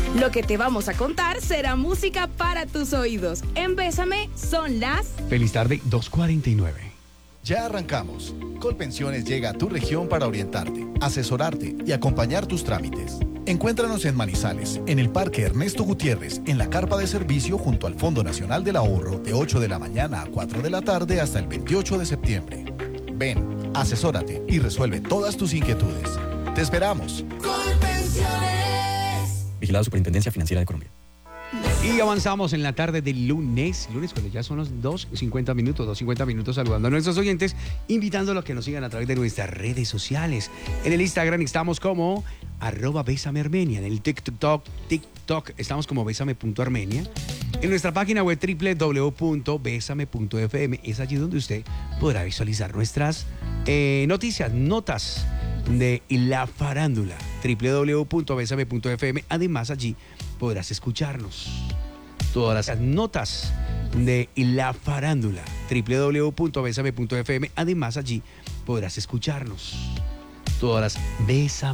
Lo que te vamos a contar será música para tus oídos. En Bésame son las... Feliz tarde, 2:49. Ya arrancamos. Colpensiones llega a tu región para orientarte, asesorarte y acompañar tus trámites. Encuéntranos en Manizales, en el Parque Ernesto Gutiérrez, en la carpa de servicio junto al Fondo Nacional del Ahorro, de 8 de la mañana a 4 de la tarde hasta el 28 de septiembre. Ven, asesórate y resuelve todas tus inquietudes. ¡Te esperamos! Colpensiones. Vigilado Superintendencia Financiera de Colombia. Y avanzamos en la tarde del lunes cuando ya son los 2:50 minutos, saludando a nuestros oyentes, invitándolos a que nos sigan a través de nuestras redes sociales. En el Instagram estamos como @besamearmenia, en el TikTok estamos como besame.armenia. En nuestra página web www.besame.fm es allí donde usted podrá visualizar nuestras notas de la farándula, www.besame.fm. Además, allí podrás escucharnos todas las notas de la farándula, www.besame.fm. Además, allí podrás escucharnos todas las Bésame.